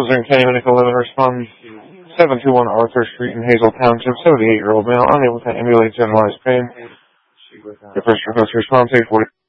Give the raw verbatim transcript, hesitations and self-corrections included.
Elizabeth County Medical eleven responds seven two one Arthur Street in Hazel Township, seventy-eight-year-old male, unable to ambulate generalized pain. Your first request response, eight forty.